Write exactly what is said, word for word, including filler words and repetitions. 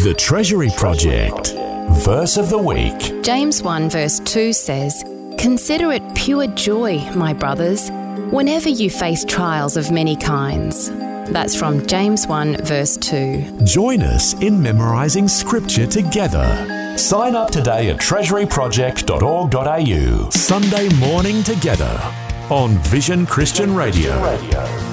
The Treasury Project. Verse of the Week. James one verse two says, "Consider it pure joy, my brothers, whenever you face trials of many kinds." That's from James one verse two. Join us in memorising Scripture together. Sign up today at treasury project dot org dot a u. Sunday morning together on Vision Christian Radio.